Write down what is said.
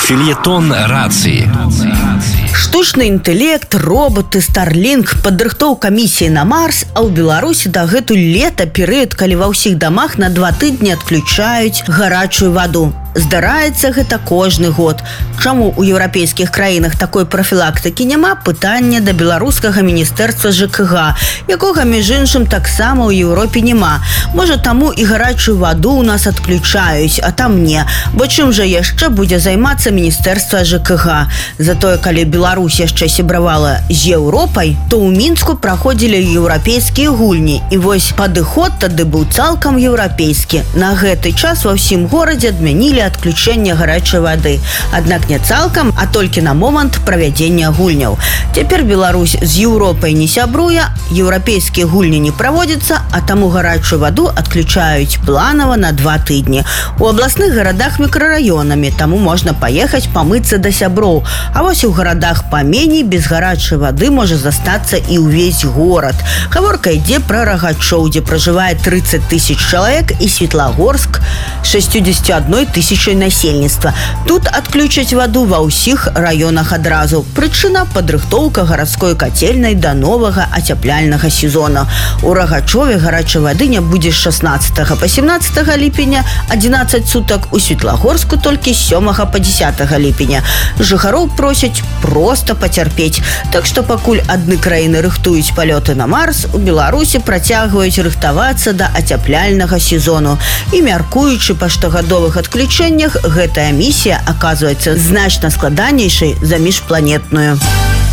Фельетон рацыі. Штучны інтэлект, роботы, Starlink, падрыхтоўка місіі на Марс, а ў Беларусі дагэтуль лета перыяд, калі ва ўсіх дамах на 2 тыдні адключаюць гарачую ваду. Здараецца гэта кожны год. Чаму ў еўрапейскіх краінах такой прафілактыкі няма? Пытанне да беларускага міністэрства ЖКГ, якога, між іншым, таксама ў Еўропе няма. Можа, таму і гарачую ваду ў нас адключаюць, а там не. Бо чым жа яшчэ будзе займацца міністэрства ЖКГ? Затое, калі Беларусь яшчэ сябравала з Еўропай, то ў Мінску праходзілі еўрапейскія гульні. І вось падыход тады быў цалкам еўрапейскі. На гэты час ва ўсім горадзе адмянілі адключэнне гарачай вады. Аднак не цалкам, а толькі на момант правядзення гульняў. Цяпер Беларусь з Еўропай не сябруе, еўрапейскія гульні не праводзяцца, а таму гарачую ваду адключаюць планава на 2 тыдні. У абласных гарадах мікрараёнамі, таму можна паехаць памыцца да сяброў. А вось у гарадах паменей без гарачай вады можа застацца і ўвесь горад. Гаворка ідзе пра Рагачоў, дзе пражывае 30 000 чалавек, і Светлагорск 61 000 насельніцтва. Тут адключаць ваду ва ўсіх раёнах адразу. Прычына – падрыхтоўка гарадской кацельнай да новага ацяпляльнага сезона. У Рагачове гарачай вады не будзе з 16 па 17 ліпеня 11 сутак, у Светлагорску толькі з 7 па 10 ліпеня. Жыхароў просяць проста пацярпець. Так што пакуль адны краіны рыхтуюць палёты на Марс, у Беларусі працягваюць рыхтавацца да ацяпляльнага сезону. І мяркуючы па штогадовых адключэннях, гэтая місія аказваецца значна складанейшай за міжпланетную.